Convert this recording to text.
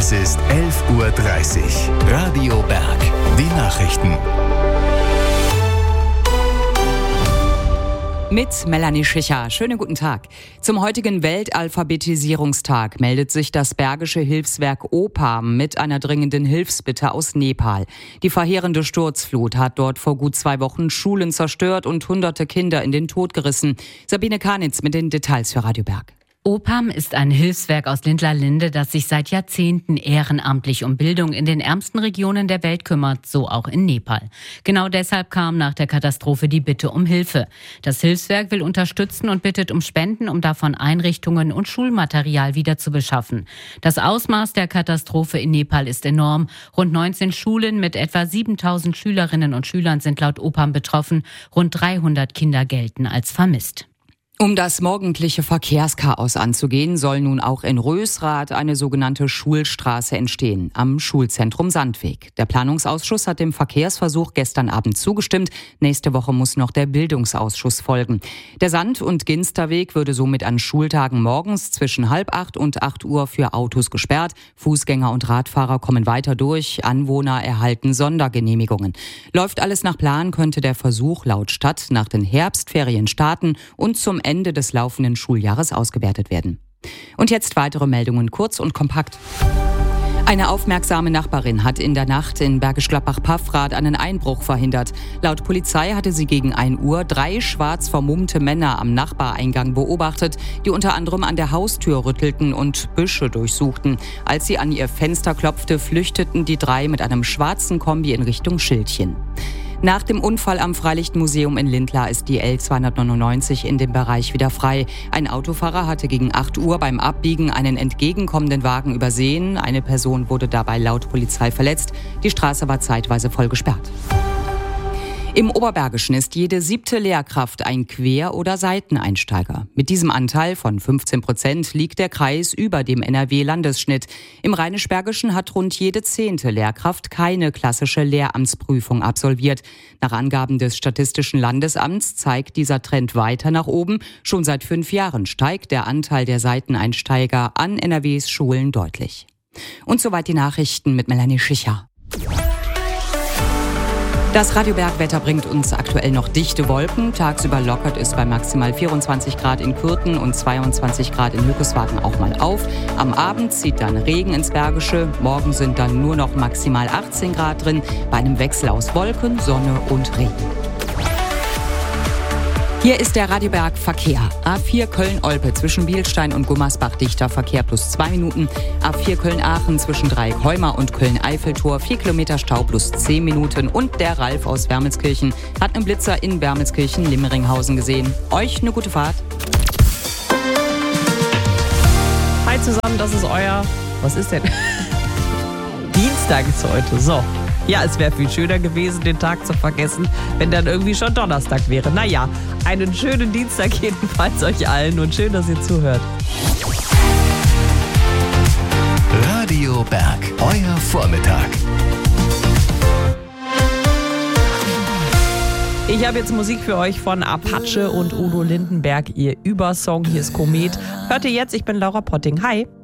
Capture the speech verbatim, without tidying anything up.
Es ist elf Uhr dreißig. Radio Berg. Die Nachrichten. Mit Melanie Schicher. Schönen guten Tag. Zum heutigen Weltalphabetisierungstag meldet sich das Bergische Hilfswerk OPAM mit einer dringenden Hilfsbitte aus Nepal. Die verheerende Sturzflut hat dort vor gut zwei Wochen Schulen zerstört und hunderte Kinder in den Tod gerissen. Sabine Karnitz mit den Details für Radio Berg. OPAM ist ein Hilfswerk aus Lindlar-Linde, das sich seit Jahrzehnten ehrenamtlich um Bildung in den ärmsten Regionen der Welt kümmert, so auch in Nepal. Genau deshalb kam nach der Katastrophe die Bitte um Hilfe. Das Hilfswerk will unterstützen und bittet um Spenden, um davon Einrichtungen und Schulmaterial wieder zu beschaffen. Das Ausmaß der Katastrophe in Nepal ist enorm. Rund neunzehn Schulen mit etwa siebentausend Schülerinnen und Schülern sind laut OPAM betroffen. Rund dreihundert Kinder gelten als vermisst. Um das morgendliche Verkehrschaos anzugehen, soll nun auch in Rösrath eine sogenannte Schulstraße entstehen, am Schulzentrum Sandweg. Der Planungsausschuss hat dem Verkehrsversuch gestern Abend zugestimmt. Nächste Woche muss noch der Bildungsausschuss folgen. Der Sand- und Ginsterweg würde somit an Schultagen morgens zwischen halb acht und acht Uhr für Autos gesperrt. Fußgänger und Radfahrer kommen weiter durch. Anwohner erhalten Sondergenehmigungen. Läuft alles nach Plan, könnte der Versuch laut Stadt nach den Herbstferien starten und zum Ende des laufenden Schuljahres ausgewertet werden. Und jetzt weitere Meldungen, kurz und kompakt. Eine aufmerksame Nachbarin hat in der Nacht in Bergisch Gladbach-Paffrath einen Einbruch verhindert. Laut Polizei hatte sie gegen ein Uhr drei schwarz vermummte Männer am Nachbareingang beobachtet, die unter anderem an der Haustür rüttelten und Büsche durchsuchten. Als sie an ihr Fenster klopfte, flüchteten die drei mit einem schwarzen Kombi in Richtung Schildchen. Nach dem Unfall am Freilichtmuseum in Lindlar ist die L zweihundertneunundneunzig in dem Bereich wieder frei. Ein Autofahrer hatte gegen acht Uhr beim Abbiegen einen entgegenkommenden Wagen übersehen. Eine Person wurde dabei laut Polizei verletzt. Die Straße war zeitweise voll gesperrt. Im Oberbergischen ist jede siebte Lehrkraft ein Quer- oder Seiteneinsteiger. Mit diesem Anteil von fünfzehn Prozent liegt der Kreis über dem N R W-Landesschnitt. Im Rheinisch-Bergischen hat rund jede zehnte Lehrkraft keine klassische Lehramtsprüfung absolviert. Nach Angaben des Statistischen Landesamts zeigt dieser Trend weiter nach oben. Schon seit fünf Jahren steigt der Anteil der Seiteneinsteiger an N R Ws Schulen deutlich. Und soweit die Nachrichten mit Melanie Schicher. Das Radio Berg-Wetter bringt uns aktuell noch dichte Wolken. Tagsüber lockert es bei maximal vierundzwanzig Grad in Kürten und zweiundzwanzig Grad in Hückeswagen auch mal auf. Am Abend zieht dann Regen ins Bergische. Morgen sind dann nur noch maximal achtzehn Grad drin, bei einem Wechsel aus Wolken, Sonne und Regen. Hier ist der Radio Berg Verkehr. A vier Köln-Olpe zwischen Bielstein und Gummersbach dichter Verkehr plus zwei Minuten. A vier Köln-Aachen zwischen Dreieck-Heumar und Köln-Eiffeltor vier Kilometer Stau plus zehn Minuten. Und der Ralf aus Wermelskirchen hat einen Blitzer in Wermelskirchen-Limmeringhausen gesehen. Euch eine gute Fahrt. Hi zusammen, das ist euer... Was ist denn? Dienstag ist heute, so. Ja, es wäre viel schöner gewesen, den Tag zu vergessen, wenn dann irgendwie schon Donnerstag wäre. Naja, einen schönen Dienstag jedenfalls euch allen und schön, dass ihr zuhört. Radio Berg, euer Vormittag. Ich habe jetzt Musik für euch von Apache und Udo Lindenberg, ihr Übersong. Hier ist Komet. Hört ihr jetzt, ich bin Laura Potting. Hi.